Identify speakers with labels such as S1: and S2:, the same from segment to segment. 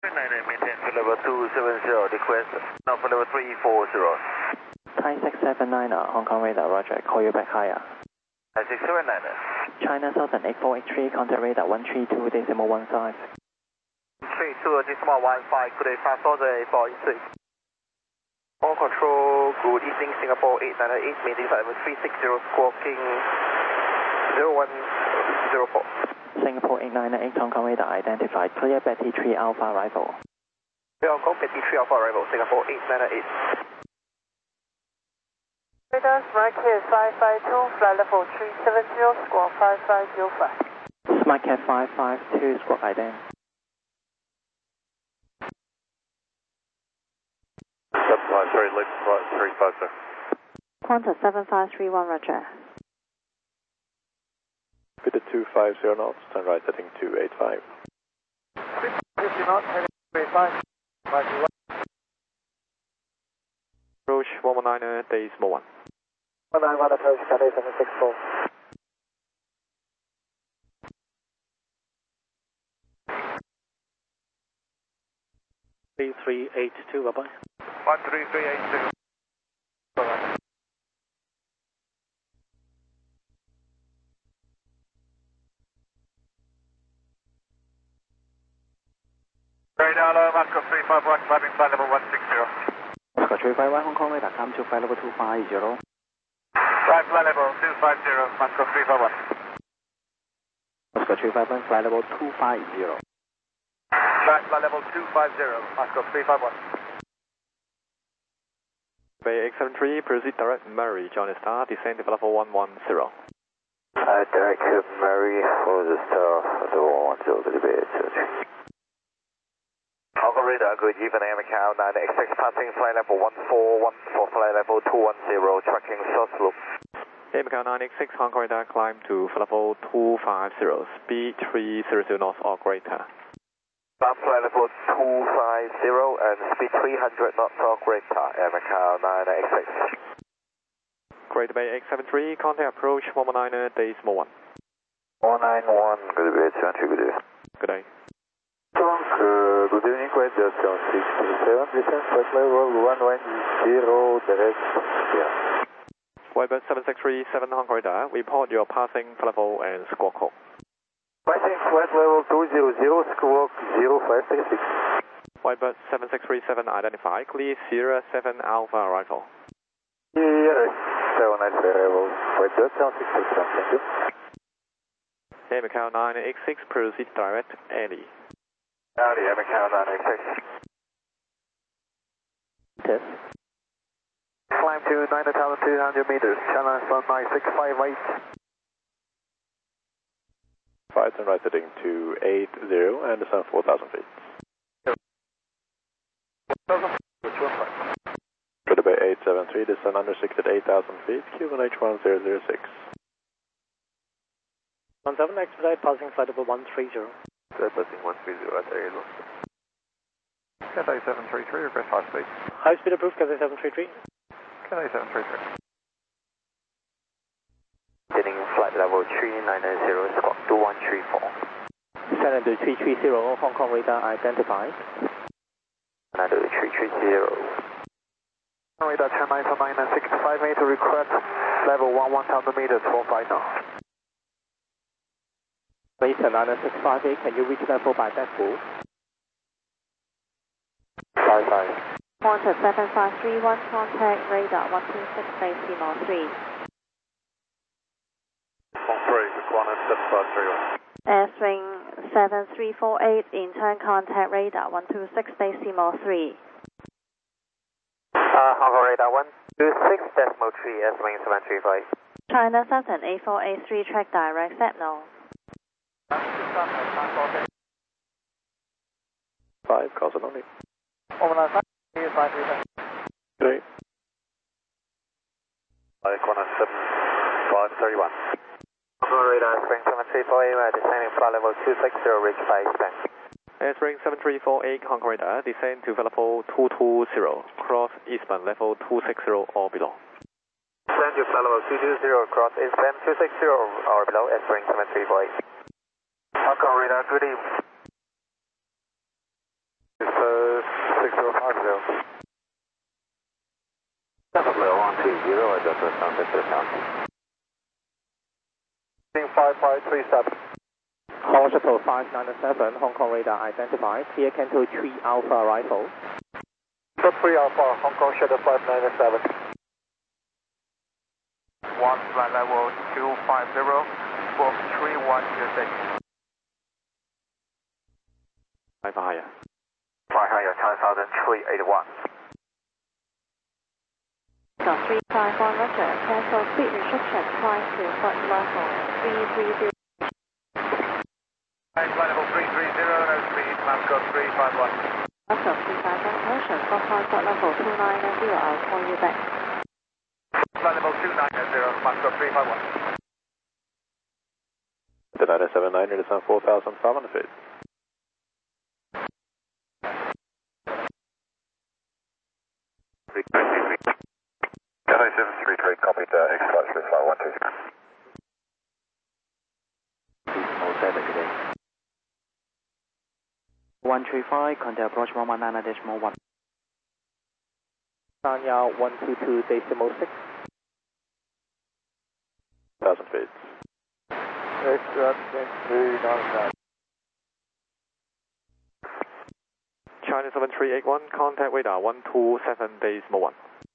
S1: maintain for level 270, request now for level 340.
S2: Thai 679, Hong Kong radar, roger, call you back higher.
S1: Thai 679.
S2: China Southern 8483, contact radar 132.15.
S1: 32.15, good day, fast order 483. All control, good evening, Singapore 898, meeting flight level 360, squawking 0104.
S2: Singapore 898, Hong Kong radar identified, clear Betty 3 Alpha arrival.
S1: Hong Kong Betty 3 Alpha arrival, Singapore 898.
S3: Radar Smart Cat 552, flight level 370, squawk 5505.
S2: Smart Cat 552, squawk ident.
S1: Sorry, late 35, sir.
S3: Qantas 7531, roger.
S4: Fitted 250 knots, turn right heading 285.
S1: 50 knots, heading 285.
S4: Approach 119, decimal 1.
S1: 191 approach, Cathay 764.
S4: Bye-bye.
S1: 13382. Bye-bye. Radar low, Moscow 351, climbing flight level 160.
S2: Moscow 351, Hong Kong radar, come to flight level 250.
S1: Flight level 250, Moscow 351.
S2: Moscow 351, flight level 250.
S1: Flight level 250, Moscow 351.
S4: Bay X73, proceed direct Mary, Johnny Star, descend to level 110.
S1: Direct Mary for the star, level 110 to the Bay X73. Hong Kong radar, good evening, Macau 9X6, passing flight level 1414, flight level 210, tracking short loop.
S4: Hey, Macau 9X6, Hong Kong radar, climb to level 250, speed 300 knots or greater.
S1: Flight level 250 and speed 300 knots or greater, Macau 9X6.
S4: Greater Bay X73, contact approach 119, decimal 1.
S1: 191, good day, X73, good day.
S4: Good day.
S1: Good evening, Quest Justin 627, descent flight level 110, direct, yeah.
S4: Whitebird 7637, Hong Kong radar, report your passing level and squawk call.
S1: Passing flight level 200, squawk 0536.
S4: Whitebird 7637, identify, clear Sierra 7 Alpha arrival.
S1: Sierra 7 Alpha arrival, Whitebird 7637, thank you.
S4: Hey, Macau 9X6, proceed direct, Eddie.
S1: Howdy, Macau 9X6.
S2: Test.
S1: Climb to 9,200 meters, China Sun 9658.
S4: 5 turn right heading 280 and descend 4,000 feet.
S1: Which one, right?
S4: Greater Bay 873, descend unrestricted 8,000 feet, QNH 1006.
S2: 17 expedite, passing flight level 130.
S1: Passing 130 at Ariel. Cathay 733, request high speed.
S2: High speed approved, Cathay 733.
S1: Cathay 733.
S5: Heading flight level 390, squawk 2134.
S2: Descend to 330, Hong Kong radar identified.
S5: Another 330.
S1: Radar 10 meter request level 11,000 meters, 45 now.
S2: Later 90658, can you reach level by backfull?
S1: 55.
S3: Qantas 7531, contact radar 126, decimal 3.
S1: Hong 3, Qantas 7531.
S3: Airswing 7348, intern contact radar 126, decimal 3.
S5: Hong Kong radar 126, decimal 3, airswing 735.
S3: China Southern 8483, track direct, signal.
S4: 5, caution only.
S1: Overnight 537.
S4: Good day.
S1: Qantas 7531.
S5: Hong Kong radar, spring 7348, descending flight level 260, reach by expand.
S4: Spring 7348, Hong Kong radar, descend to level 220, cross eastbound level 260 or below.
S5: Descend to flight level 220, cross eastbound 260 or below, spring 7348.
S1: Hong Kong radar, good evening.
S5: 2050. Definitely 120, adjustment contact to the county. 5537.
S6: Hong Shuttle 597, Hong Kong radar identified, clear Canto 3 Alpha arrival.
S5: 3 Alpha, Hong Kong Shuttle 597. 1 flight level 250, squawk 3126.
S4: Fly higher.
S1: Fly higher, China 381.
S3: Got 351 Roger, cancel speed restriction, climb to flight level 330.
S5: Flight level 330, no speed, Moscow 351.
S3: Moscow 351, motion, flight level 290, I'll call you back.
S5: Flight level 290, Moscow 351.
S4: Delta 79, it is on 4,500 feet.
S1: Cathay 733, copied, X-Flight 120.
S2: 07 today. 135, contact approach 119.1.
S6: Sanya 122.6.
S4: 1,000 feet. China 7381, contact radar 127.1.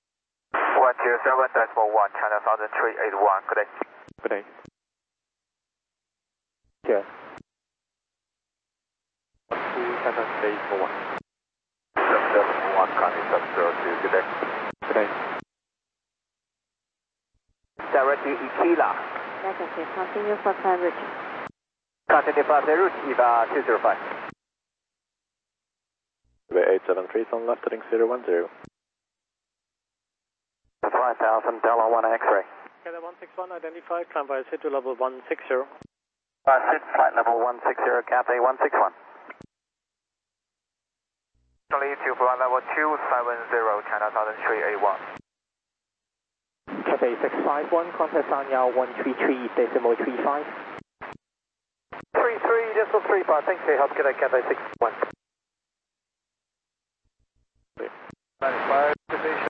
S1: 127.1, China 381, good day.
S4: Good day.
S6: Sure.
S4: 127.1.
S1: 771, Connie 702, good day.
S4: Good day.
S5: Direct to Ikila.
S3: Negative, continue for climb route.
S5: Continue flight route, EVA 205.
S4: 873 on left heading 010.
S5: 5000, Delta 1 X-ray.
S6: Cathay 161 identified, climb by to level 160.
S5: Flight level 160, Cathay 161. Lead to flight level 270, China 381.
S6: Cathay 651, contact Sanya 133.35.
S5: 33.35, thanks for your help, good day, Cathay 651. 95 position.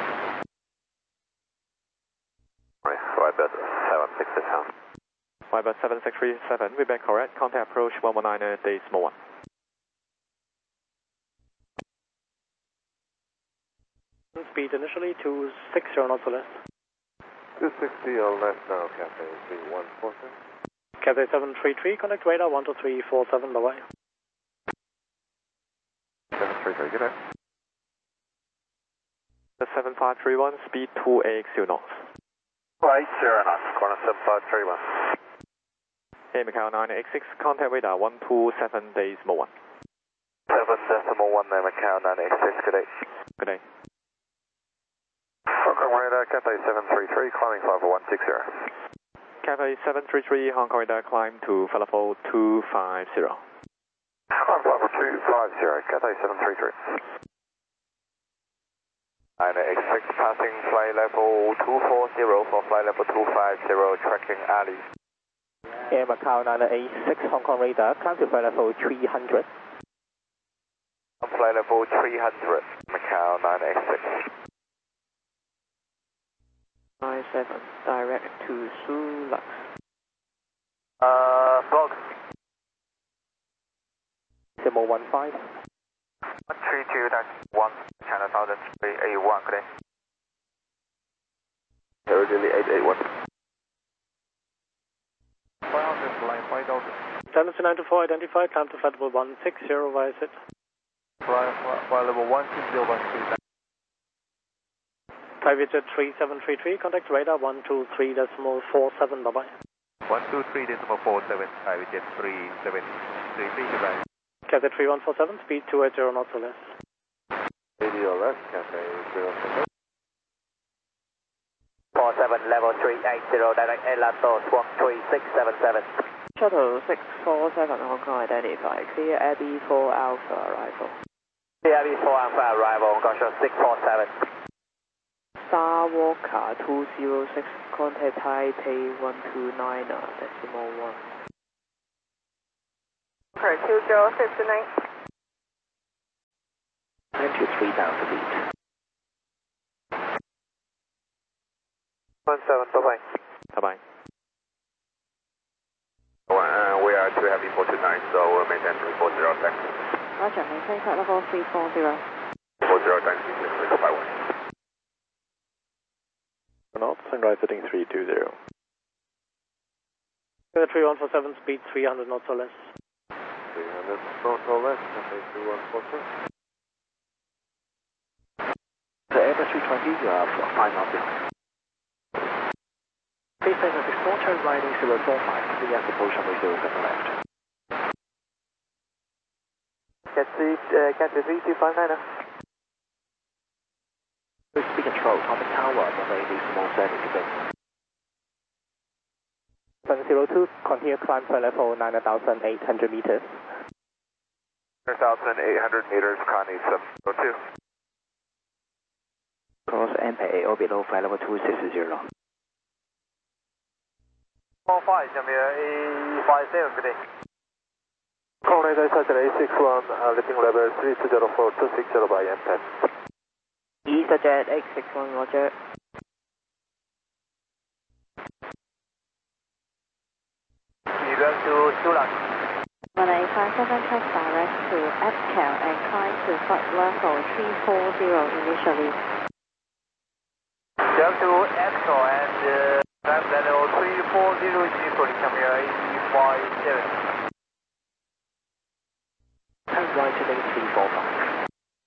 S1: Flight 767.
S4: Fiber 7637, we back correct, contact approach 119.1.
S6: Speed initially 260 knots or less.
S5: 260 or less now, Cathay 3146.
S6: Cathay 733, connect radar 12347, bye bye.
S4: 733, good day. The 7531, speed 2AX2 knots.
S1: Right, 0 knots, corner 7531.
S4: Hey, Macau 986, contact radar 127.1.
S1: 7.1 there, Macau 986, good day.
S4: Good day.
S1: Hong Kong radar, Cathay 733, climbing 5160.
S4: Cathay 733, Hong Kong radar, climb to flight level 250.
S1: Climb level 250, Cathay 733. 986, passing flight level 240 for flight level 250, tracking alley.
S6: Air Macau 986, Hong Kong radar, climb to flight level 300.
S1: Flight level 300, Macau 986.
S2: 57, direct to Sulux.
S5: Fog.
S6: Simo 15.
S1: 132.1, China 381, good day.
S5: Originally 881.
S6: Tendency 924 identified, climb to flight level 160 via SIT.
S5: Flight level 160, 130.
S6: Private jet 3733, contact radar 123.47, bye bye.
S5: 123.47, private jet 3733, goodbye.
S6: Cathay 3147, speed 280 knots or less.
S5: 80 or less, Cathay 047.
S7: 47, level 380, direct Elato, squawk 3677.
S2: Shuttle 647, Hong Kong identified, clear Abbey 4 Alpha arrival.
S7: Abbey 4 Alpha arrival, Hong Kong Shuttle 647.
S2: Star Walker 206, contact Taipei 129.1.
S3: For 2059.
S2: 923.
S7: 3,000 feet.
S5: 17, bye-bye.
S4: Bye-bye.
S1: We are too heavy for tonight, so we'll maintain 340, thanks.
S2: Roger, maintain flight level 340.
S1: 40, thanks, 651.
S4: Knots, sunrise heading 320.
S6: 3147, speed 300 knots or less.
S5: 300 knots or less, cafe 3142.
S7: The Airbus 320, you are 5 knots behind. Please take a 64, turn right 045, clear approach runway 07 left.
S5: Cat 3259.
S7: Speed control, Atomic Tower, runway small setting to
S6: 702, continue climb flight level 9,800 meters.
S1: 9,800 meters, Connie 702.
S7: Cross MPA or below flight level 260.
S5: 15, Jamir, A57, good day. Colonizer Saturday 61, lifting level 3204, 260 by MPAD.
S2: EasterJet 861, roger.
S5: Level to Tulan.
S2: 1857 check direct to FCAL and climb to flight level 340 initially.
S5: Level to EXO and climb level 340 initially, Jamir, A57.
S7: Turn right heading 345.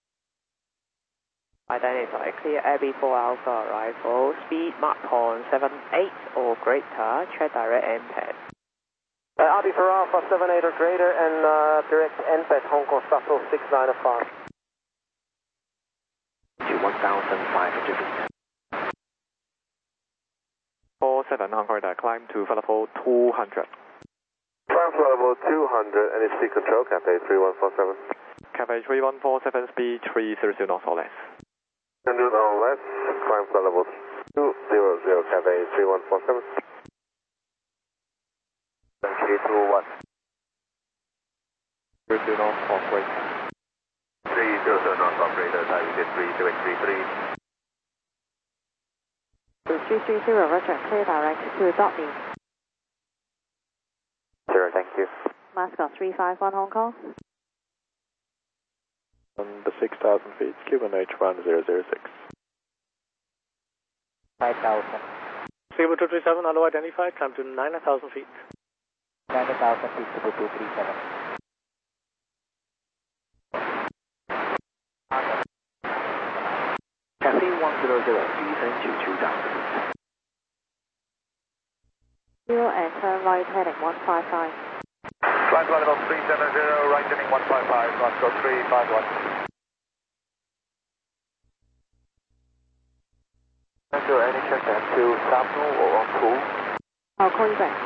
S2: Identify clear Abbey 4 Alpha arrival, speed Mach 0.78 or greater, check direct MPAD.
S5: Abbey for Alpha 78 or greater and direct NPAD Hong Kong Shuttle 695.
S7: To 1,500 feet.
S4: 47 Hong Kong radar, climb to flight level 200.
S1: Climb flight level 200, NHC control, Cafe 3147.
S4: Cafe 3147, speed 300 knots or less.
S1: 100 or less, climb flight level 200, Cafe 3147. 321.
S4: 300 knots or greater.
S1: 300 knots operator, time is 32833.
S2: 330, roger, clear direct to Dotney.
S1: Sure, thank you.
S2: Mascot 351 Hong Kong.
S4: On the 6,000 feet, QNH 1006.
S6: 5,000.
S5: Cebu 237, hello identified, climb to 9,000 feet.
S6: 9,000 feet, Cebu 237.
S7: Cafe 100, descend to 2,000 feet.
S2: 0 and turn right heading 155.
S1: Climb flight level 370, right heading 155, Moscow 351.
S5: Do any check and to Sabno or on pool?
S2: I'll call you back.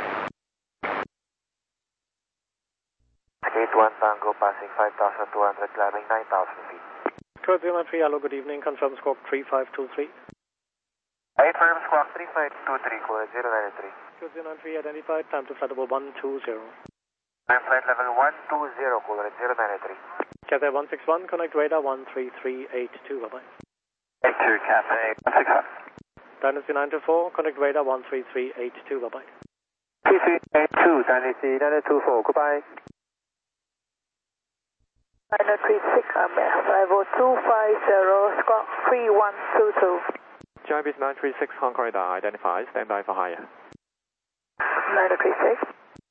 S5: Gate 1 Tango passing 5,200, climbing 9,000 feet.
S6: 203, hello, good evening, confirm squawk 3523.
S5: 8 firm squawk 3523, call 093.
S6: 203 identified, time to flight level 120.
S5: I'm flight level 120, call 093.
S6: Cathay 161, connect radar 13382, bye-bye.
S5: 82 Cathay 161.
S6: Dynasty 924, connect radar 13382, bye-bye.
S5: 3382, Dynasty 924, goodbye.
S3: 936, level 250, squawk 3122.
S4: GIBIS 936 Hong Kong radar, identify, stand by for higher.
S3: 936.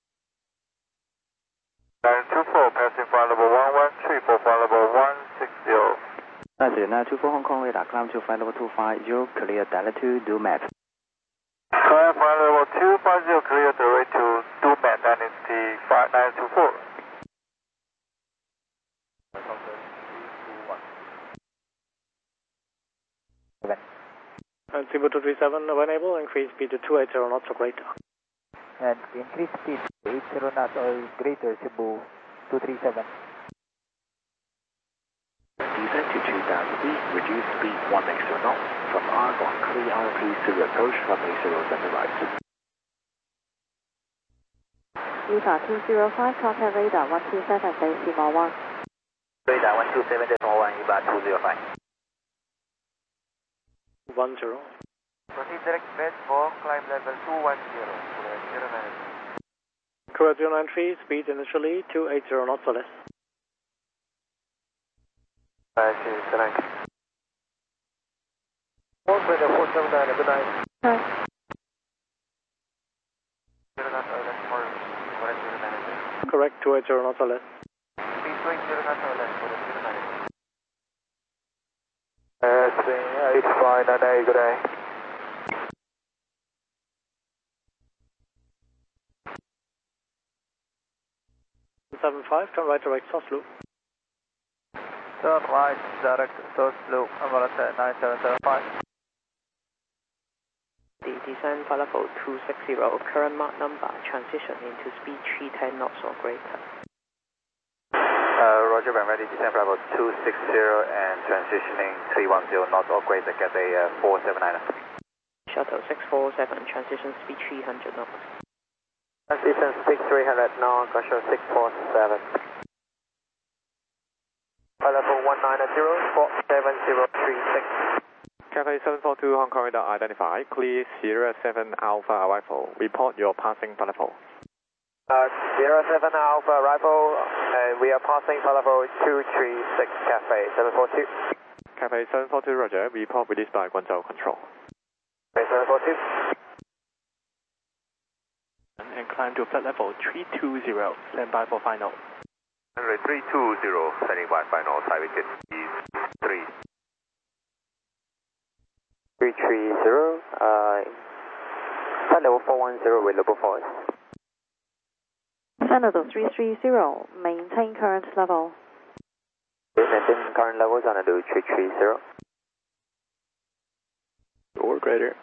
S1: 924, passing flight level 113 for flight level 160.
S7: That's it, 924 Hong Kong radar, climb to flight level 250, clear direct to do map.
S1: Climb flight level 250, clear direct to do map, Dynasty 924.
S6: And Cebu 237, when able, increase speed to 280 knots or greater.
S8: And increase speed 80 knots or greater, Cebu 237.
S7: Descend to 2,000 feet, reduce speed 1 extra knot. From Argonne, clear RP to approach runway 07 right.
S2: Utah 205, contact radar 127, base Seymour 1.
S7: Radar 127, Decimal 1.
S1: EBA 205.
S4: 10.
S5: Proceed direct bed for climb level 210, 093.
S4: Correct 093, speed initially 280 knots or less.
S5: Select. 479, good night.
S2: Hi.
S5: 0 knots or less for correct 093.
S4: Correct 280 knots or less.
S5: Speed 20 knots or less for 093. Swing 8598, good night.
S4: Seven five, turn right direct soft loop.
S8: Turn right, direct, source loop, Emirates 9775.
S6: The descent for level 260, current Mach number, transition into speed 310 knots or greater.
S1: Roger, I'm ready. Descent level 260 and transitioning 310 knots or greater. Get a 479.
S6: Shuttle 647, transition speed 300 knots.
S5: Transition 6300, now Gosho 647. Level 190, 47036.
S4: Cathay 742 Hong Kong radar identified. Clear Sierra 7 Alpha arrival. Report your passing level.
S5: 07 Alpha arrival, and we are passing for level 236 Cafe 742.
S4: Cathay 742 Roger. Report released by Guangzhou Control.
S5: Cafe 742.
S4: And climb to flight level 320. Stand by for final.
S1: 320, standing by final. Taipei 3.
S5: 330, flight level 410, available for us.
S2: Senator 330, maintain current level.
S5: Maintain current levels on a 330.
S4: Or greater.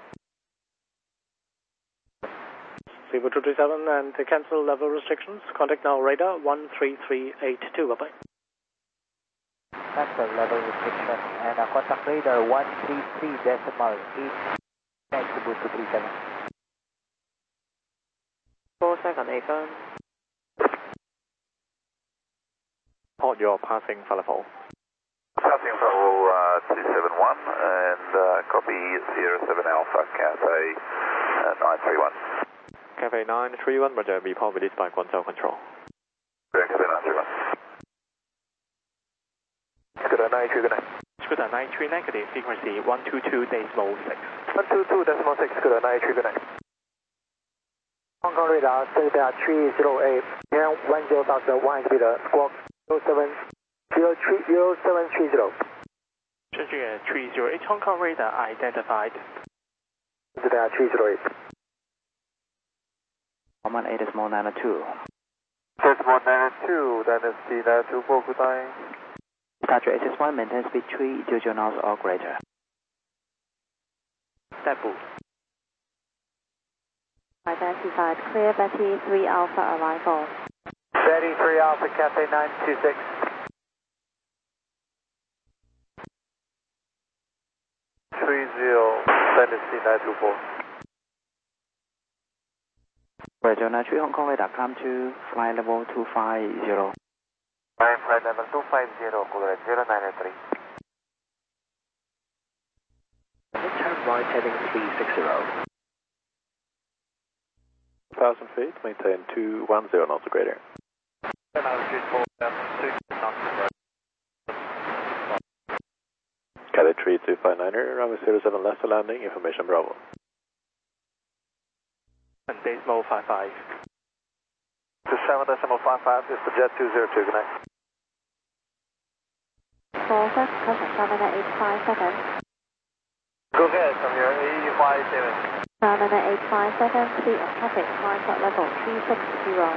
S4: Zebra 237 and to cancel level restrictions. Contact now radar 13382. Bye bye.
S8: Cancel level restriction and contact radar 133.8 next to Boost 237.
S6: 4 second, affirm.
S4: Report your passing level.
S1: Passing level 271 and copy 07 Alpha Cathay 931.
S4: Cathay 931, Roger. Report released by Guangzhou Control.
S1: Cathay 931.
S5: Scooter 93, good night.
S4: Scooter 93 negative, frequency 122.6.
S5: 122.6, Scooter 93, good night. Hong Kong radar, Cedar 308, and 10,000, speed, squawk 0730.
S4: 308 Hong Kong radar identified.
S5: Cedar 308.
S8: 118 is more 92.
S5: Decimal 92, Dynasty 924, good night.
S8: Departure SS1, maintain speed 300 knots or greater.
S4: Step boost.
S2: Identified. Clear Betty 3 Alpha arrival.
S5: Betty 3 Alpha, Cathay 926. Dynasty 924.
S8: Roger 93 Hong Kong radar, climb to flight level 250.
S5: Flight level 250, Cooler 093.
S7: Turn right heading 360.
S4: 1,000 feet, maintain 210 knots or greater. Cathay 3259er, runway 07 left to landing, information Bravo. And Decimal 55.
S5: To 7.55, this is the Jet 202, good night.
S2: 4 custom 78857.
S5: Go ahead, from here, 857.
S2: 78857, speed of traffic, climb flight level 360.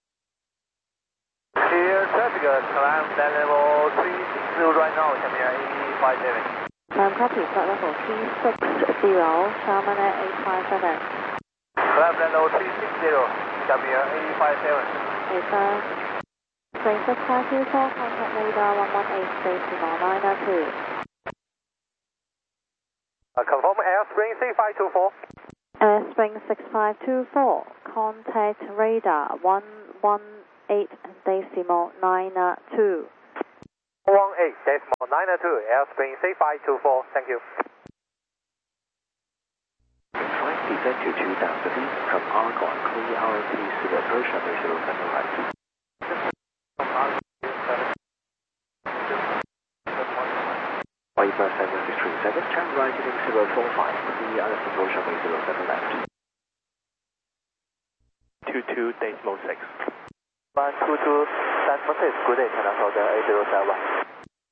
S5: Clear traffic, climb level 360 right now, from here, 857.
S2: Copy, flight level 360, 78857.
S5: Climb level 360, from here, 857.
S2: Affirm. Spring 6524, contact radar 118.902.
S5: Confirm Airspring 6524.
S2: Spring 6524, contact radar 118.902.
S5: 18.902, airspeed C524, thank you.
S7: Flight descend to 2,000 feet from Argon, clear RP0, approach runway 07 right. Viper 7637, turn right heading 045, clear RP approach runway 07 left.
S4: 22.6.
S5: 122, San Francisco, good day, China Southern 807.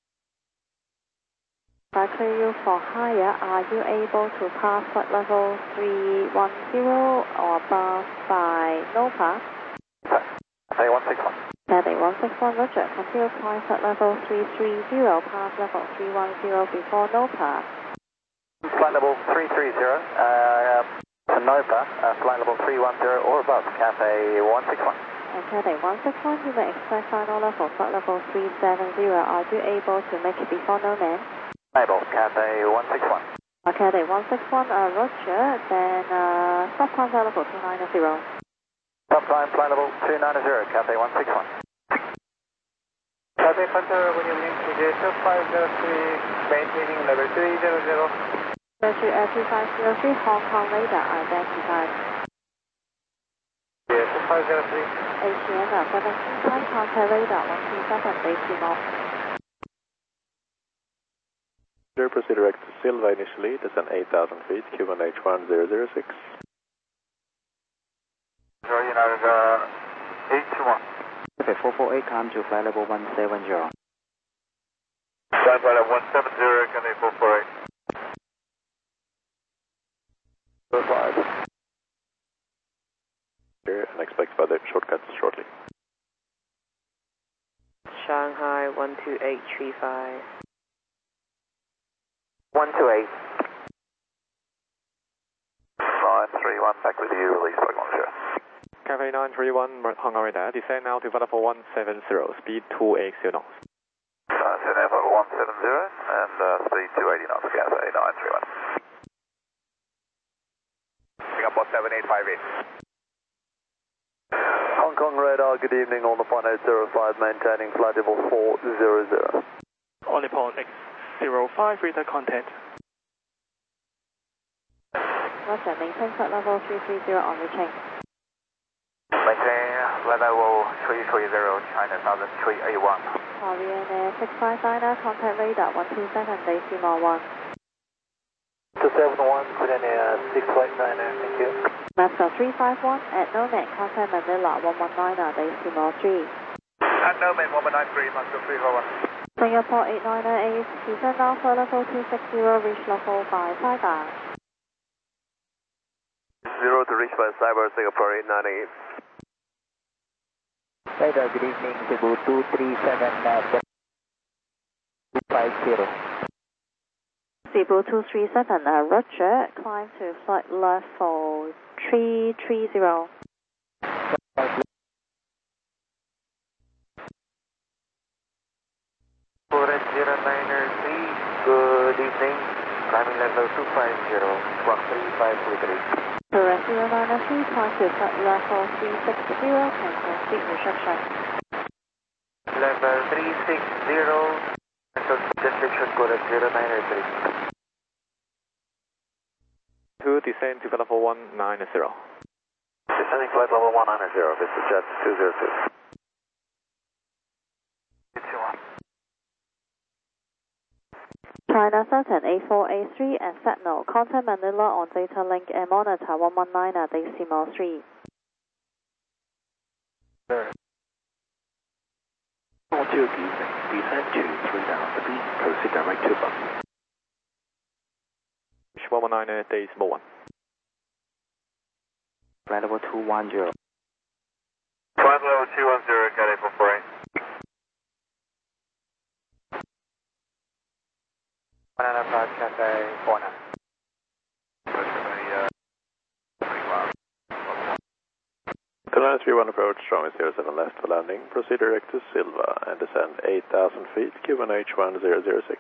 S2: I clear you for higher. Are you able to pass flight level 310 or above by NOPA?
S5: Cathay 161.
S2: Cathay 161, Roger. Continue climb flight level 330, pass level 310 before NOPA.
S5: Flight level 330, to NOPA, flight level 310 or above, Cathay 161.
S2: And Cathay 161, you may expect final level, flight level 370. Are you able to make it before no man?
S5: Able, Cathay 161.
S2: Cathay 161, Roger. Then stop climb flight level 290.
S5: Stop climb flight level 290, Cathay 161. Cathay Panther, good evening, CJ 2503, maintaining level 300.
S2: Roger, 2503, Hong Kong radar identified.
S5: Yeah, 2503.
S2: ATN 17 time, contact radar 127, decimal.
S4: Proceed direct to Silva initially, descend 8,000 feet, QNH 1006.
S5: United 821.
S8: Okay, 448, climb to flight level 170.
S5: Flight level 170, Cathay 448. 05.
S4: Here, and expect further shortcuts shortly.
S6: Shanghai 12835.
S5: 128.
S1: 931, back with you, release by Guangzhou.
S4: Cathay 931, Hong Kong radar, descend now to level 170, speed 280 knots.
S1: Descend now level 170 and speed 280 knots, Cathay 931. Singapore 7858.
S5: Hong Kong radar, good evening, on the 1805, maintaining flight level 400.
S9: Only port X05, radar contact.
S2: Roger, maintain flight level 330 on reaching.
S5: Maintain level 330, China Southern 381.
S2: Korean Air 659, contact radar 127, decimal 1.
S5: 271, Korean Air 659, thank you.
S2: Moscow 351, at Nomad, contact Manila 119, decimal 3.
S5: At Nomad 193, Moscow 341.
S2: Singapore 8908, descend now for level 260, reach level 555.
S5: 0 to reach by Cyber, Singapore 898.
S8: Radar, good evening, Cebu 237, 250.
S2: Cebu 237, Roger, climb to flight level 330.
S5: Good evening, climbing level 250, squawk 3533.
S2: Correct 093, climb to flight level 360, cancel seat reception.
S5: Level 360, cancel description, correct 093.
S4: 2, descend to level 190.
S1: Descending flight level 190, this is Jet 202.
S2: China Southern 8483 and Sentinel, contact Manila on data link and monitor 119, decimal 3.
S7: Altimeter descend to 3,000 feet, proceed direct to bus.
S4: 119, decimal 1.
S8: Flight level 210.
S5: Flight level 210, Cathay 448. Banana Park, Cathay 49.
S4: Tunnel 31 approach, runway 07 left for landing. Proceed direct to Silva and descend 8,000 feet, QNH 1006.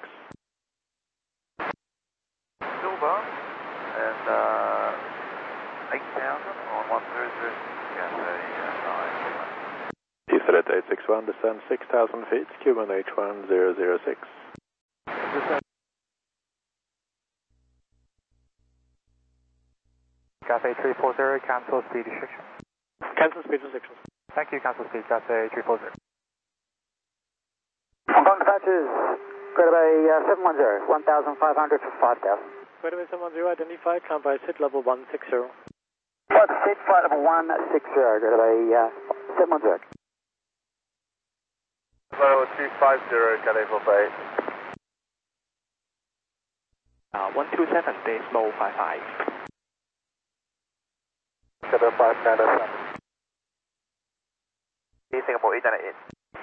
S1: Silva and 8,000 on 100, Cathay 931.
S4: Israel 861, descend 6,000 feet, QNH 1006.
S8: Cathay 340, cancel speed restriction.
S9: Cancel speed restrictions.
S8: Thank you, cancel speed, Cathay 340.
S10: Hong Kong dispatches, Greater Bay 710, 1,500 for 5,000.
S9: Greater Bay 710, identified, climb by SID level 160.
S10: What's SID flight level 160, Greater Bay 710.
S5: Level 250, Cathay 458.
S9: 127.55.
S5: Cathay 597.
S1: Singapore 898.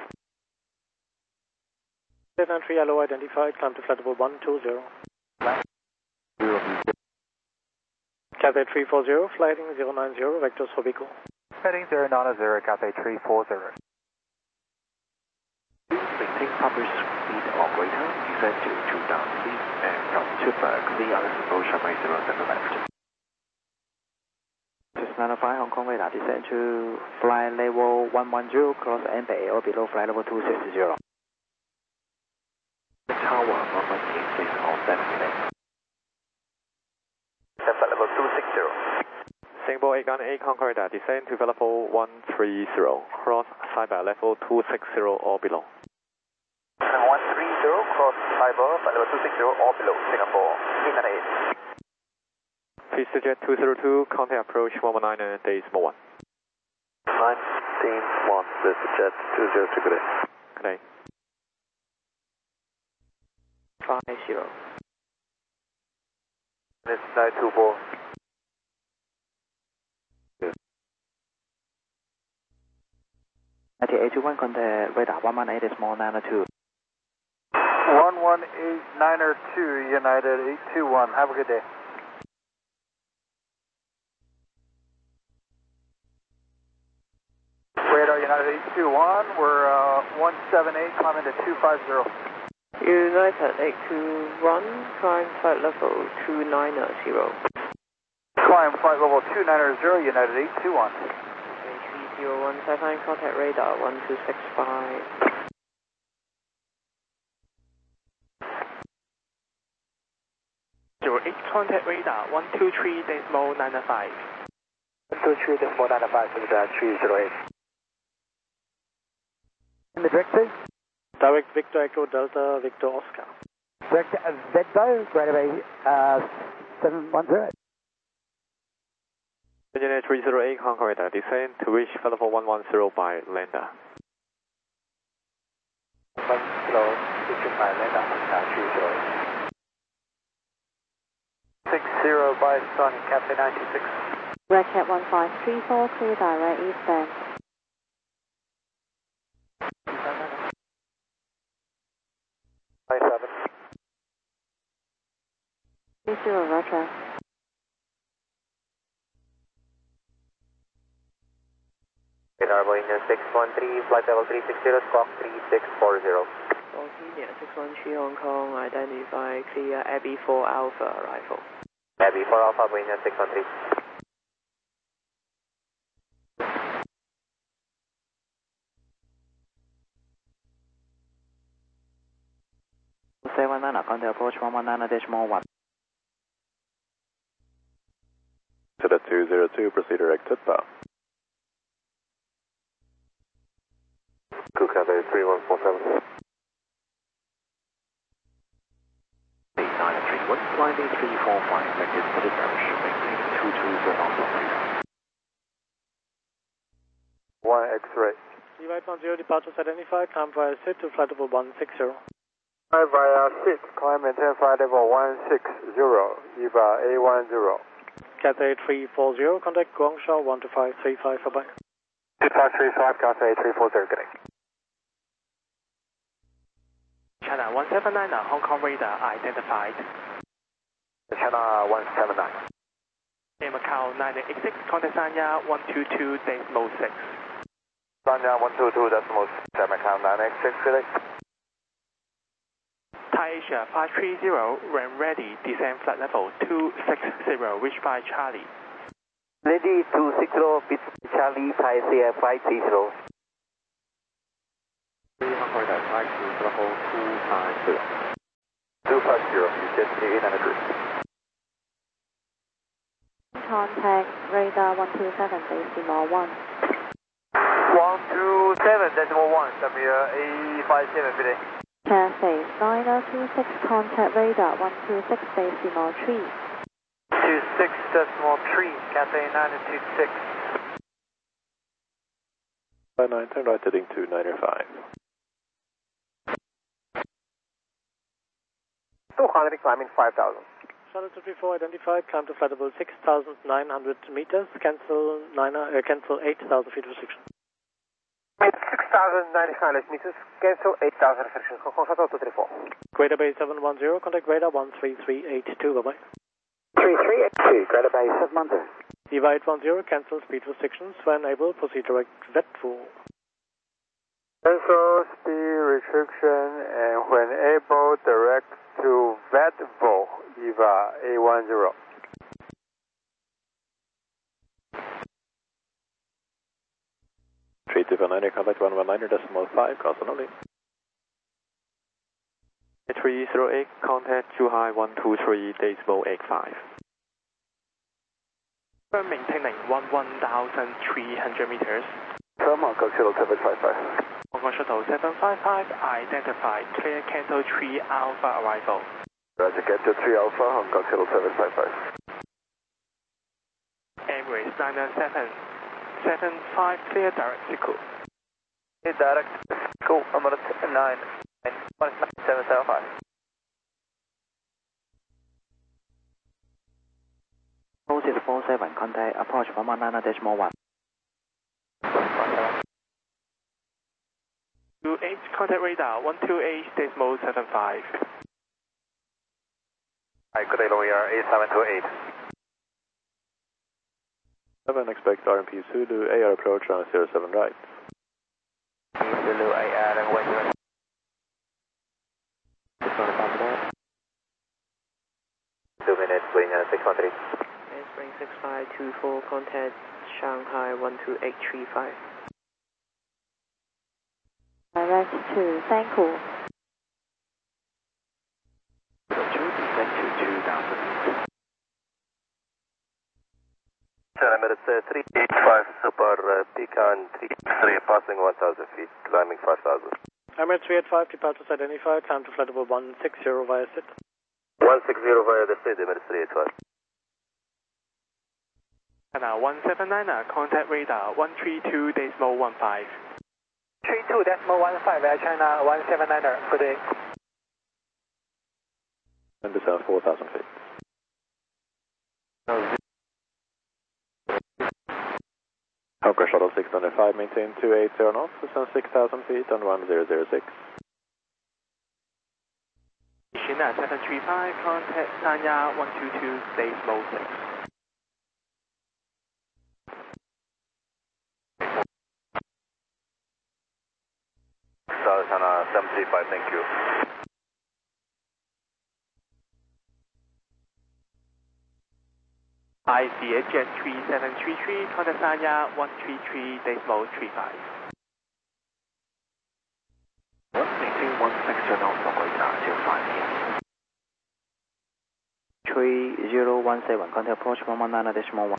S9: 793 yellow identified, climb to flight level 120. Cathay 340, flighting 090, vectors for vehicle.
S8: Heading 090, Cathay 340.
S7: Maintain published speed or greater, descend to 2,000 feet, and from Super, clear approach runway 07 left.
S8: 695 Hong Kong radar, descend to flight level 110, cross MBA or below flight level 260.
S7: The tower, runway 86 on 7
S1: Flight level 260.
S11: Singapore 818 Hong Kong radar, descend to level 130, cross cyber level 260 or below.
S1: 130, cross cyber, flight level 260 or below, Singapore 898.
S11: Please suggest 202, contact approach 119 decimal 1.
S1: 191, this is jet 202, good day.
S11: Good day.
S6: 50.
S1: This is 924.
S8: At 81, contact radar 118.92.
S5: 118.92, United 821. Have a good day. Radar United 821, we're 178, climbing to 250.
S6: United 821, climb flight level 290.
S5: Climb flight level 290, United 821.
S6: 3017, contact radar 1265.
S9: 08, contact radar 123.95.
S5: 123.95 to the 308.
S8: And the director?
S9: Direct Victor Echo Delta Victor Oscar.
S8: Director Vedbo, Greater Bay 710.
S11: Engineer 308 Hong Kong radar, descend to reach flight level 110 by lander.
S5: Hello, reaching by lander, 308. 60 by Sun, Cathay 96.
S2: Red Cat 1534, clear direct eastbound.
S5: 57.
S2: 30 Roger.
S1: Radar Boeing 613, flight level 360, squawk 3640.
S6: Bohemia 613 Hong Kong, identify clear Abbey 4 Alpha arrival.
S1: Abbey 4 Alpha, Boeing 613.
S8: Contact approach 119.1.
S4: To the 202, proceed direct to bow.
S1: Cathay 3147.
S7: 8931, flight 345, vectors for the parachute, maintain 220 knots of freedom.
S5: 1 X-ray.
S9: Levi 10, departures identified, climb via SID to flight level 160.
S5: Fly via SID, climb maintain flight level 160, EVA A10.
S9: Cathay 340, contact Guangzhou 12535 for back.
S5: 2535, Cathay 340, good day.
S9: China 179 Hong Kong radar identified.
S1: China 179.
S9: Air Macau 986, contact Sanya 122.6.
S1: Sanya 122.6, Macau 986, good day.
S9: Thai Asia 530, ram ready, descend flight level 260, reach by Charlie.
S10: Ready 260, bit Charlie, Thai Asia 530.
S11: contact right to level 250.
S5: 250, you get 800 degrees.
S2: Contact radar 127.1.
S5: 127.1, WA57, good day.
S2: Cathay 9026, contact radar 126.3.
S5: 26.3, Cathay 9026.
S4: 59, turn right heading to 905.
S5: 200, climbing 5,000.
S12: Charlotte 34 identified, climb to flight level 6,900 meters, cancel 8,000 feet restriction.
S5: 6,900 meters, cancel 8,000 restriction. Hong Kong Shuttle 234.
S12: Greater Bay 710, contact radar 13382, bye-bye.
S10: 3382, Greater Bay 710.
S12: EVA 810, cancel speed restrictions, when able, proceed direct VETFul.
S5: Cancel speed restriction and when able, direct to VETFul, EVA A10.
S4: Treaty 190, contact 119.5, cross only.
S11: 308, contact Zhuhai 123.85.
S9: Maintaining 1,300 meters.
S5: From Hong Kong Shuttle 755.
S9: Hong Kong Shuttle 755, identified, clear cancel 3 Alpha arrival.
S5: Roger, get to 3 Alpha, Hong Kong Shuttle 755.
S9: Emirates 975, clear direct Siku.
S5: Direct Siku, I'm on 99775.
S8: Process 47, contact approach 119.1.
S9: 28, contact radar 128.75.
S5: Hi, good day, we are A728.
S4: 7, expect RMP Zulu, AR approach on 07 right.
S5: Zulu AR and 10. 2 minutes, wing 613.
S6: Spring 6524, contact Shanghai 12835.
S2: Direct to Thanku.
S7: Descend to 2,000 feet.
S5: minutes 385, Super Pecan 3 passing 1,000 feet, climbing 5,000.
S12: Emirates 385, departures identified, climb to flight level 160 via SIT.
S5: 160 via the state, Emirates 385.
S9: And 179, contact radar 132.15.
S3: 32.15 via China 179er, good day.
S4: And descend 4,000 feet. Hong Kong Shuttle 695, maintain 280 knots, descend 6,000 feet on 1006.
S9: China 735, contact Sanya 122.6.
S5: Sana 735, thank you.
S9: ICA Jet 3733, contact Sanya 133.35.
S7: Maintain 160 knots on radar till 5 p.m.
S8: 3017, contact approach 119.1.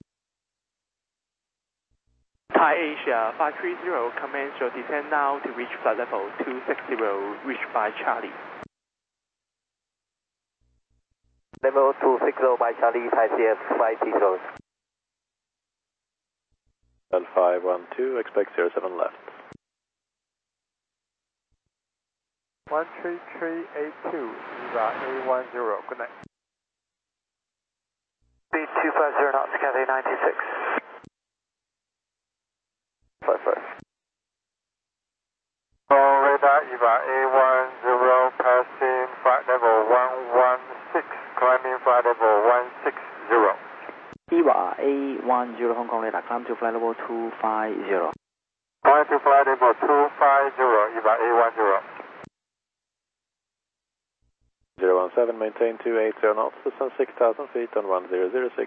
S9: Thai Asia 530, commence your descent now to reach flight level 260, reached by Charlie.
S5: Level 260 by Charlie, Thai CF 530.
S4: L512, expect 07 left.
S5: 13382, EVA A10, good night. Speed 250 knots, Cathay 96. 55. Radar EVA A10, passing flight level 116, climbing flight level 160.
S8: EVA A10 Hong Kong radar, climb to flight level 250.
S5: Climb to flight level 250, EVA A10.
S4: 017, maintain 280 knots, descend 6,000 feet on 1006.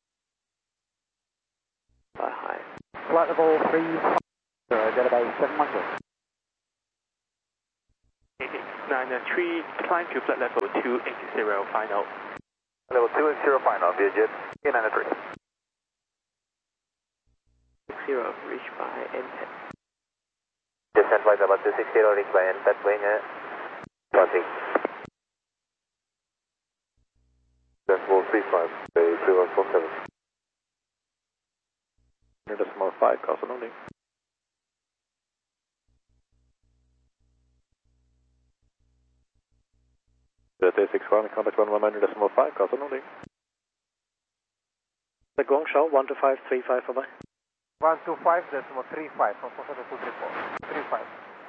S6: By high.
S10: Flight level 350, Delta Bay 710.
S9: 93, climb to flight level 280 final.
S1: Level 280 final, Vietjet, E93.
S6: 60, reached by impact.
S1: Descent flight level 260, reached by impact, wing, crossing. Decimal 35, 3147.
S4: 100.5, cross and landing. A61, contact 119.5, cross and landing.
S12: The Guangzhou 12535, bye-bye.
S8: 125.35 from Foxtrot 234. 35.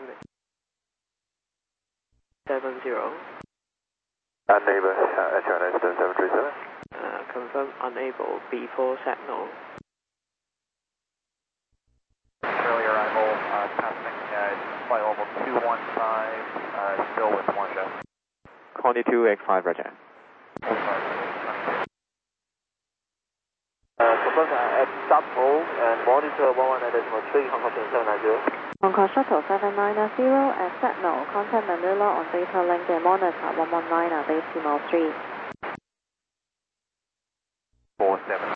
S6: 70.
S1: Unable, China 737.
S6: Confirm unable, B4 signal.
S7: Early arrival, passing flight level 215, still with one jet.
S11: Connie 285, Roger.
S5: Confirm at Submo and monitor 119.3, Hong Kong 790.
S2: Hong Kong Shuttle 790 at Sentinel, contact Manila on data link and monitor 119 at decimal 3.
S7: 47.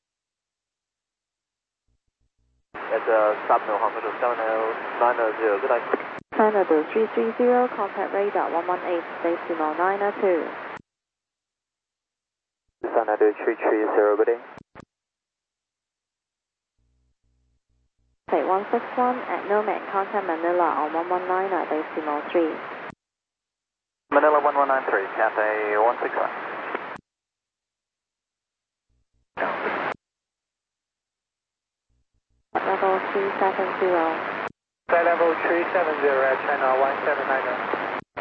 S5: At Submo, Hong Kong 790, good night.
S2: Sanadu 330, contact radar 118, decimal 902.
S5: Sanadu 330, good day.
S2: Take 161 at Nomad, contact Manila on 119 at decimal 3.
S1: Manila 1193, Cathay 161.
S2: Level 370.
S8: Flight level 370 at China 179.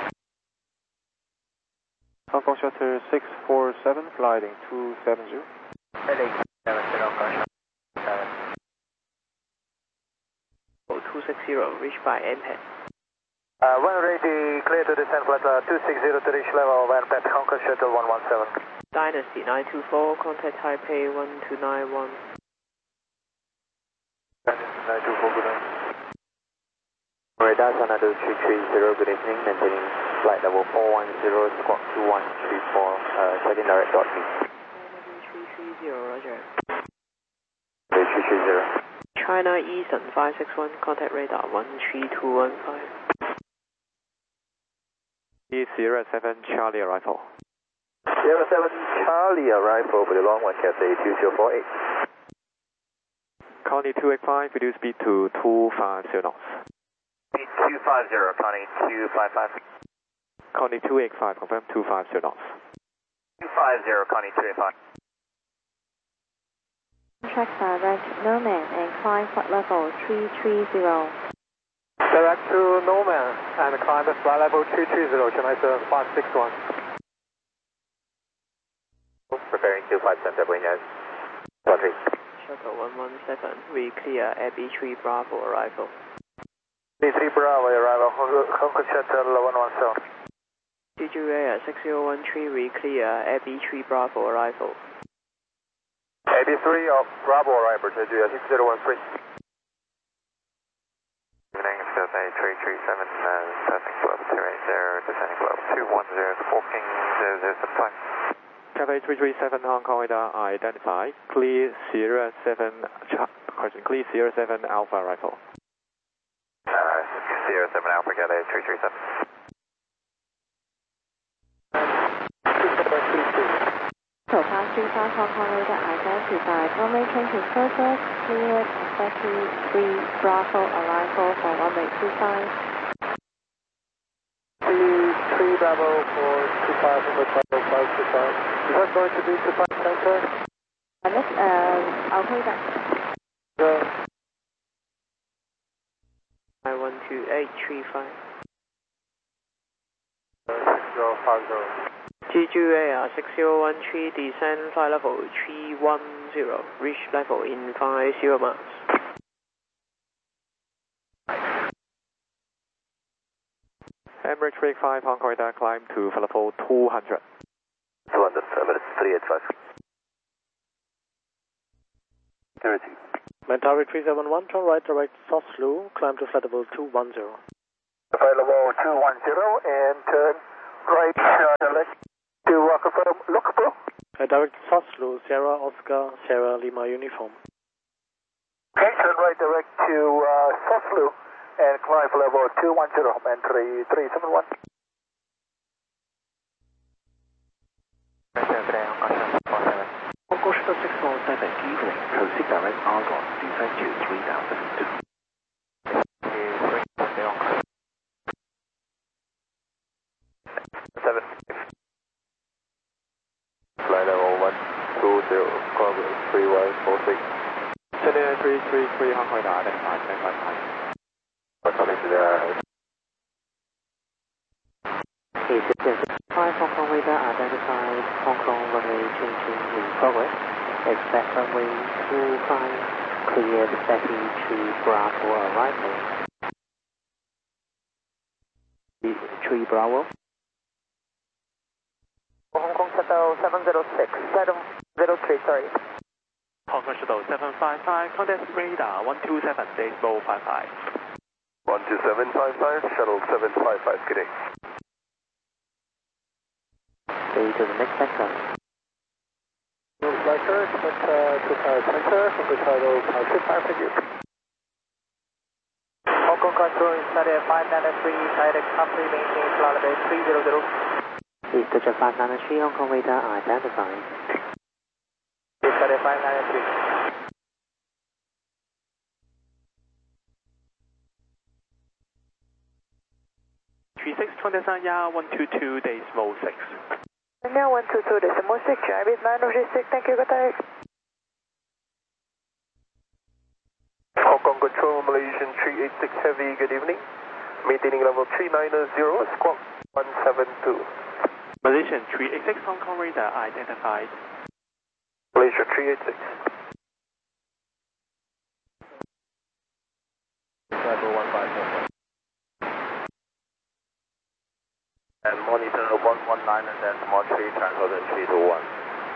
S11: Hong Kong Shuttle 647, gliding 270.
S8: Heading 70, Hong Kong Shuttle
S6: 260, reached by impact.
S5: When ready, clear to descend flight 260 to reach level of impact, Hong Kong Shuttle 117.
S6: Dynasty 924, contact Taipei 1291.
S5: Dynasty 924, good night. Radar Sanadu 330, good evening, maintaining flight level 410, squawk 2134, checking direct dot me.
S6: 330, Roger.
S5: 330.
S6: China Eastern 561, contact radar 13215.
S11: Sierra 7 Charlie arrival.
S1: Sierra 7 Charlie arrival for the long one, Cathay 2048.
S11: Connie 285, reduce speed to 250 knots.
S1: Speed 250, Connie 255.
S11: Connie 285, confirm 250 knots.
S1: 250, Connie 285.
S2: Track direct Nomad and climb flight level 330.
S5: Direct to Nomad and climb flight level 330, Chennai 561.
S1: Preparing 25 center, wing as. Sorry.
S6: Shuttle 117, we clear Abbey 3 Bravo arrival.
S5: B3 Bravo arrival, Hong Kong Shuttle 117.
S6: TGA 6013, we clear Abbey 3 Bravo arrival.
S5: AB3 of Bravo arrival, TGA 6013.
S1: Evening, Cathay 337, passing club 280, descending club 210, squawking 0075.
S11: Cathay 337 Hong Kong radar identified. Clear Sierra 7, clear Sierra 7 Alpha arrival.
S1: Sierra 7 Alpha, Cathay 337.
S2: So fast 35 Hong Kong radar identified. Runway change is perfect. Cleared Becky 3 Bravo arrival for runway 25.
S5: B3 Bravo for 25 on the Bravo 525. Is that going to be 25 center?
S2: And this, I'll pay that.
S6: 12835.
S5: 6050.
S6: TGA 6013, descend flight level 310, reach level in 50 miles.
S11: Emirates 385 Hong Kong radar climb to flight level 200.
S1: 200, Emirates 385. Security.
S12: Mentari 371, turn right direct Soslu, climb to flight level 210.
S1: Flight level 210 and turn right, direct to confirm look bro.
S12: Direct Oslo, Sierra Oscar, Sierra Lima uniform.
S1: Okay, turn right direct to Oslo and climb for level 210 and 3371.
S7: On course for 647 evening, proceed direct Argon, descend to 3000.
S4: Flight level 120, cover 3146.
S11: Chennai 333 Hong Kong radar, identified 1055.
S4: Coming to the
S8: Five Hong Kong radar identified, Hong Kong runway changing in progress. Expect runway 25, cleared Betty to Bravo arrival. 3 Bravo.
S3: Hong Kong Shuttle 706, 703, sorry.
S9: Hong Kong Shuttle 755, contact radar 127.55.
S1: 12755, shuttle 755, good day.
S8: Stay to the next sector.
S10: Flighter, expect to power center, Hong Kong Shuttle power 25 for you.
S3: Hong Kong Control is Saturday 593, direct company maintain flight level 300.
S8: East Jet 593 Hong Kong radar identified.
S3: Saturday 593.
S9: 3623 decimal 6.
S3: Now 122 decimal 6, Jarvis 906, thank you, good day.
S1: Hong Kong Control, Malaysian 386 Heavy, good evening. Maintaining level 390, squawk 172.
S9: Malaysian 386 Hong Kong radar identified.
S1: Malaysia 386. Level 154. And monitor 119 and decimal 3, transfer 3 to 1.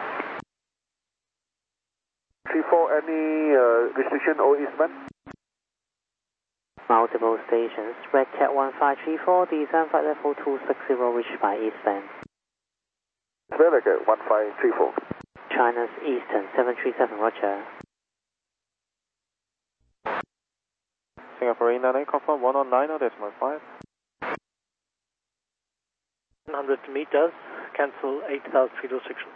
S1: 34, any restriction or easement?
S8: Multiple stations. Red Cat 1534, descend flight level 260, reached by Eastern.
S1: Very good, 1534.
S8: China's Eastern 737, roger.
S11: Singapore 89, confirm 109 decimal 5.
S12: 100 meters, cancel 8,000 feet restriction.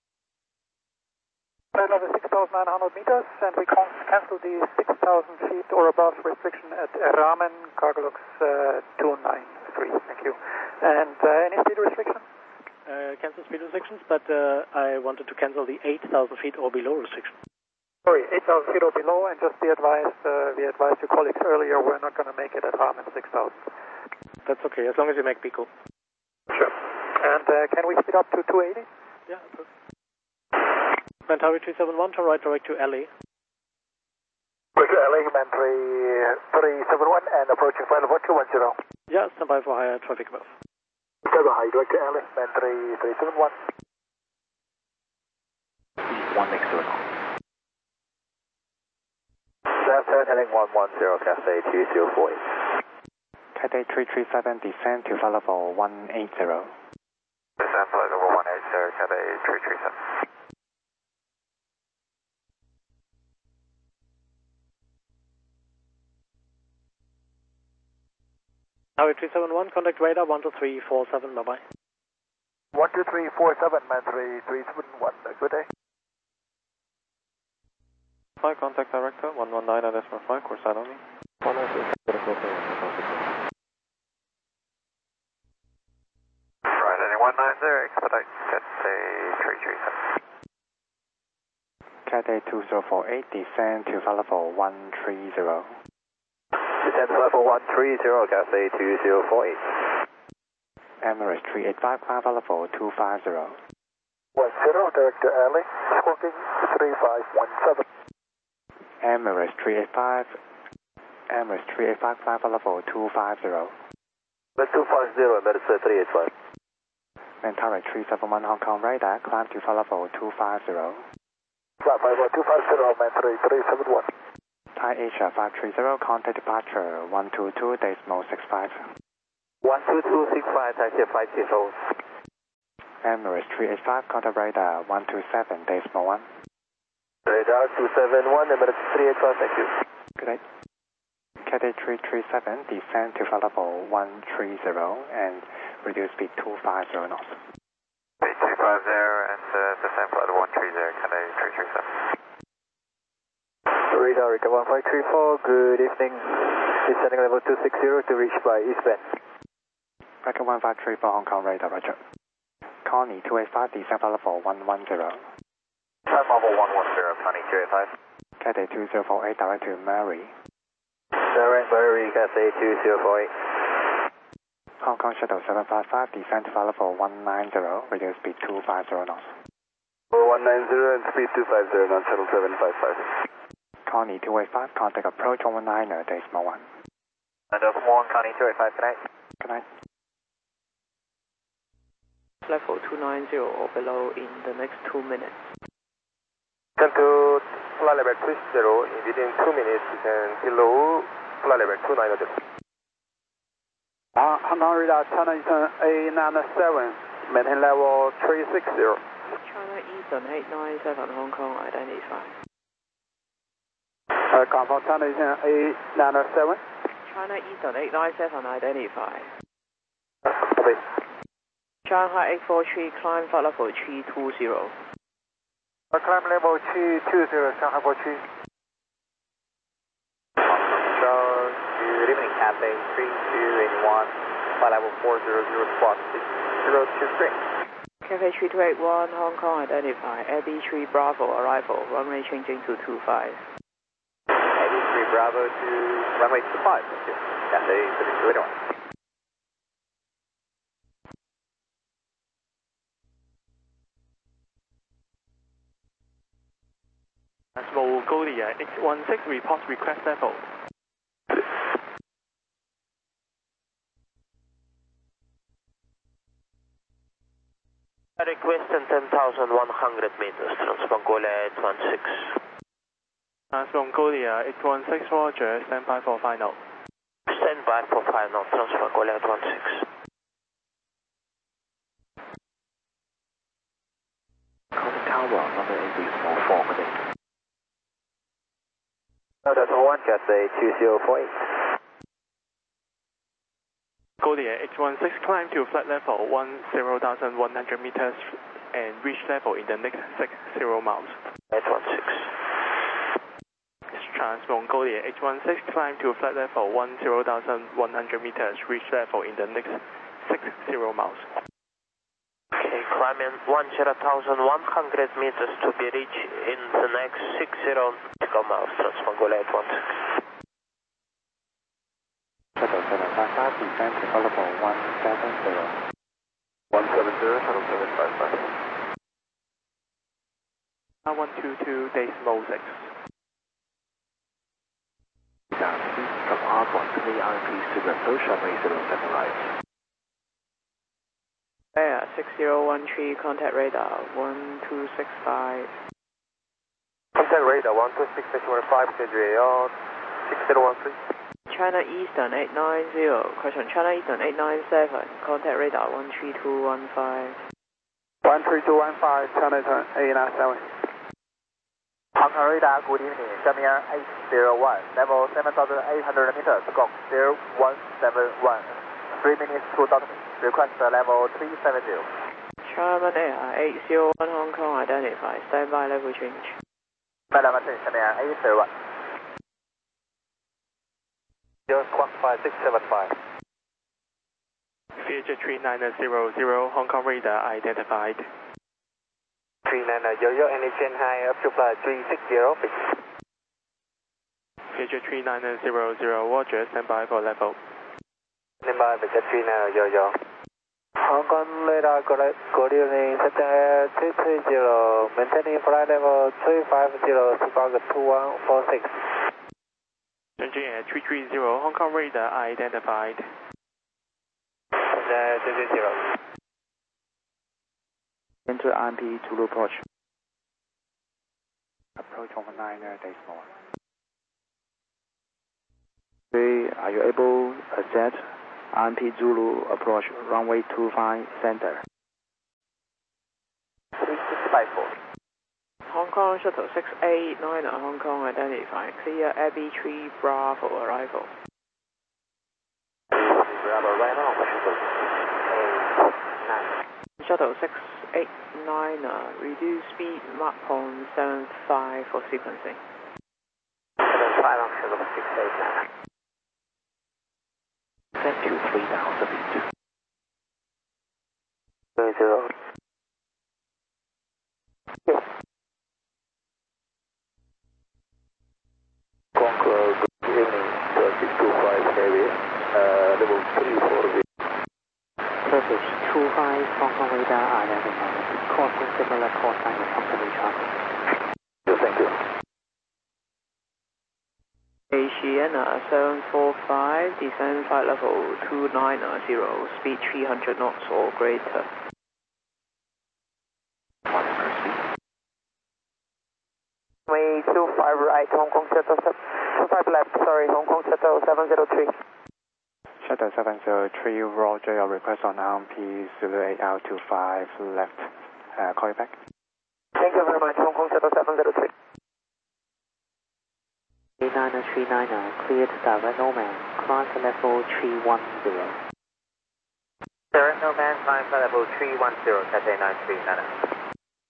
S10: Flight level 6,900 meters, and we cancel the 6,000 feet or above restriction at Ramen, Cargolux 293. Thank you. And any speed restriction?
S12: Cancel speed restrictions, but I wanted to cancel the 8,000 feet or below restriction.
S10: Sorry, 8,000 feet or below, and just be advised, we advised your colleagues earlier, we're not going to make it at Ramen 6,000.
S12: That's okay, as long as you make PICO.
S10: Sure. And can we speed up to 280?
S12: Yeah, perfect. Mentari 371, turn right direct to LA.
S1: Right to LA, Mentari 371, and approaching flight level 210.
S12: Yeah, stand by for higher traffic above.
S1: Stand by, direct to LA, Mentari 371.
S7: Speed 1 next to it.
S1: That's heading 110, Cathay 2048.
S11: Cathay 337, descend to flight level 180.
S1: Descend flight level 180, Cathay 337.
S12: Tower 371, contact radar 12347, bye-bye.
S1: 12347, Mentari 371, good day.
S11: 5, contact director, 119 decimal 5, course side only.
S1: Right, any 190, expedite Cathay 337.
S11: Cathay 2048, descend to flight level 130.
S1: Descend to level 130, Cathay 2048.
S11: Emirates 385, climb flight level 250.
S1: 10, direct to LA, squawking 3517.
S11: Emirates 385, climb flight level 250.
S1: That's 250, that is 385.
S11: Mentari 371 Hong Kong radar, climb to flight level 250.
S1: Flight level 250, Mentari 371.
S11: Thai Asia 530, contact departure 122 decimal 65.
S5: 12265, taxi 50.
S11: Emirates 385, contact radar 127.1.
S5: Radar 271, Emirates 385, thank you.
S11: Good day. Cathay 337, descend to flight level 130 and reduce speed 250 knots.
S1: 250 and descend flight 130, Cathay 337.
S5: Radar Rica 1534, good evening. Descending level 260 to reach by eastbound.
S11: Record 1534, Hong Kong radar, roger. Connie 285, descend flight level 110.
S1: Level 110, Connie 285.
S11: Cathay 2048, direct to Mary.
S5: Direct Mary, Cathay 2048.
S11: Hong Kong Shuttle 755, descend to flight level 190, reduce speed 250 knots.
S5: 190 and speed 250, knots, shuttle 755.
S11: Connie 285, contact approach 119.1.
S1: And Delta 1, Connie 285, good night.
S11: Good night.
S6: Level 290 or below in the next 2 minutes.
S5: Come to flight level 20, within 2 minutes, and below flight level 290. Hong Kong radar, China Eastern 897, maintain level 360.
S6: China Eastern 897, Hong Kong identify.
S5: Confirm China Eastern 897.
S6: China Eastern 897 identify.
S5: Copy.
S6: Shanghai 843, climb flight level 320.
S5: Climb level 320, Shanghai 43. So, good evening, Cathay 3281, flight level 400, squawk 6023.
S6: Cathay 3281, Hong Kong identify. Abbey 3 Bravo, arrival, runway changing to 25.
S5: Abbey 3 Bravo to runway 25, thank you. Cathay 3281.
S9: Mongolia X16 report request level.
S5: Request 10,100 meters, Trans-Mongolia X16.
S9: Trans-Mongolia X16, roger, stand by for final.
S5: Stand by for final, Trans-Mongolia X16.
S7: Contact tower, runway 8 4, good day.
S5: Delta 1, Cathay 2048.
S9: Mongolia X16, climb to flight level 10,100 meters and reach level in the next 60 miles.
S5: X16.
S9: Trans-Mongolia X16, climb to flight level 10,100 meters, reach level in the next 60 miles.
S5: Okay, climbing 10,100 meters to be reached in the next 60 miles, Trans-Mongolia X16.
S11: Shuttle 755, descend to flight level 170.
S5: 170, shuttle 755.
S9: 122.6.
S7: From R1 to the RP to approach runway 07 right.
S6: Air 6013, contact radar 1265.
S5: Contact radar 1265, KJR 6013.
S6: China Eastern 890, question China Eastern 897, contact radar 13215.
S5: 13215, China Eastern 897. Hong Kong radar, good evening, Jamir 801, level 7,800 meters, squawk 0171, 3 minutes to document, request level 370.
S6: Charman Air 801, Hong Kong identify, standby level change.
S5: Madam, Jamir 801. Your squawk 5675.
S9: Future 3900, Hong Kong radar identified.
S5: 3900, NHN high up to flight 360.
S9: Future 3900, roger, stand by for level.
S5: Stand by, Future 3900. Hong Kong radar, good evening, September 330, maintaining flight level 350, squawk 2146.
S9: Engine Air 330, Hong Kong radar identified.
S5: 330.
S11: Enter RMP to approach. Approach 19.1. Are you able to ascend
S7: RMP Zulu approach runway 25 center.
S5: 3654.
S6: Hong Kong Shuttle 689, Hong Kong identified. Clear Abbey 3 Bravo arrival.
S5: Bravo, right now,
S6: Shuttle 689, reduce speed Mach 0.75 for sequencing.
S5: 75 on Shuttle 689.
S7: Set to 3,000 feet.
S5: 30. Yes.
S4: Conqueror, good evening, 625 Heavy, level 3 for the
S8: Turkish 25 Hong Kong radar identified. Caution similar call sign of company traffic.
S4: Thank you.
S6: Asiana 745, descend flight level 290, speed 300 knots or greater.
S5: Way 25 right, Hong Kong Shuttle 25 left, sorry, Hong Kong Shuttle 703.
S11: Shuttle 703, roger your request on RMP 08R25 left. Call you back.
S5: Thank you very much, Hong Kong Shuttle 703.
S8: 3939, cleared direct Nomad, climb to level 310.
S5: Direct Nomad, climb to level 310, Cathay 939.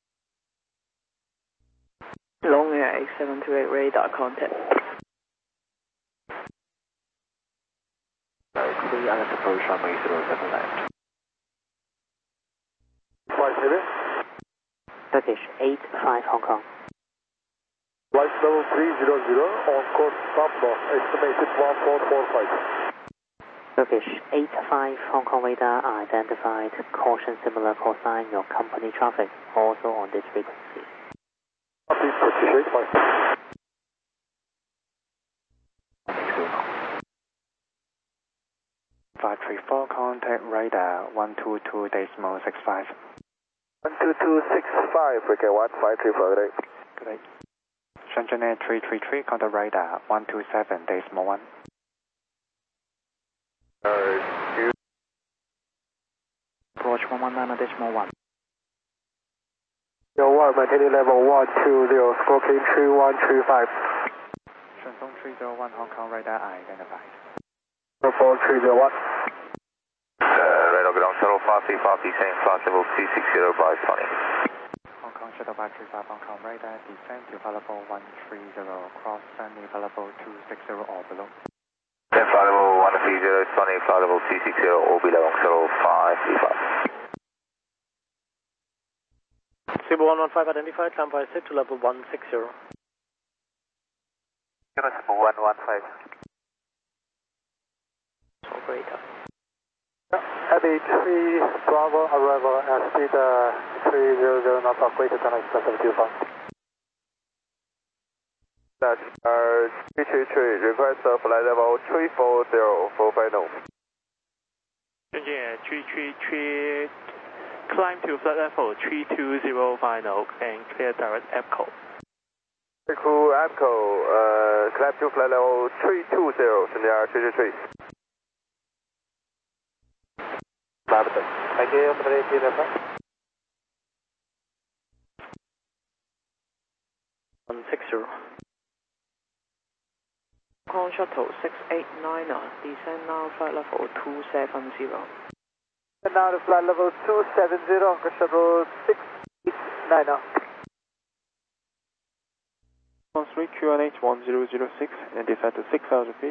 S6: Long Air 8728 radar contact.
S7: Clear on approach runway 07 left.
S4: Flight Heavy,
S8: Turkish 85 Hong Kong.
S4: flight level 300, on course number, estimated 1445.
S8: Turkish 85 Hong Kong radar identified. Caution similar call sign your company traffic, also on this frequency.
S4: Copy, Turkish 85.
S11: 534, contact radar 122.65.
S4: 12265, okay, 1534 today.
S11: Good day. Shenzhen Air 333, contact radar 127.1. Approach 119.1.
S10: Your 1, maintaining level 120, squawking 3135.
S11: Shenzhen 301, Hong Kong radar identified.
S10: 4301.
S1: Radar ground shuttle 535, descend flight level 260 by 20.
S11: Hong Kong Shuttle 535, Hong Kong radar, descend to flight level 130, cross Sunny flight level 260 or below.
S1: Descend flight level 130, Sunny flight level 260 or below on shuttle 535.
S12: Cebu 115 identified, climb by set to level 160.
S5: Cebu 115.
S6: Or greater.
S10: Abbey 3 Bravo arrival at speed 300 knots or greater than express of 25.
S1: That's 333, request flight level 340 for final.
S9: Shenzhen Air 333, climb to flight level 320 final and clear direct APCO.
S1: Crew APCO, climb to flight level 320, Shenzhen Air 333.
S5: Thank you, operator.
S12: 160.
S6: Hong Kong Shuttle 689, descend now flight level 270.
S10: And now to flight level 270, Hong Kong Shuttle 689.
S11: 13 QNH 1006 and descend to 6,000 feet.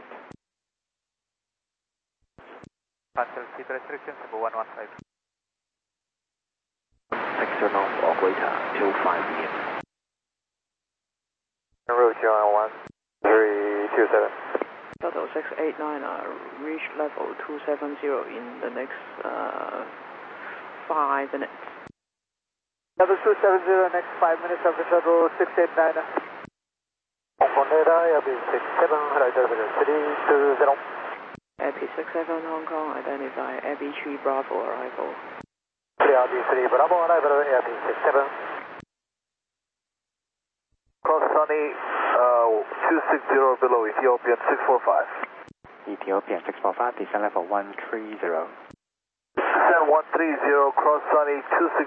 S5: Cancel seat restriction, Cebu 115.
S7: 60 knots or greater till 5 p.m.
S5: Route 11327.
S6: Shuttle 689, reach level 270 in the next 5 minutes.
S10: Level 270, next 5 minutes of the shuttle 689. Hong Kong radar, Airbus 67, right over 320.
S6: Abbey 67, Hong Kong identify. Abbey 3 Bravo arrival.
S10: Abbey 3 Bravo arrival, Airbus 67.
S1: Cross Sunny 260 below Ethiopian 645.
S7: Ethiopian 645, descend level 130.
S1: Descend 130, cross sunny 26.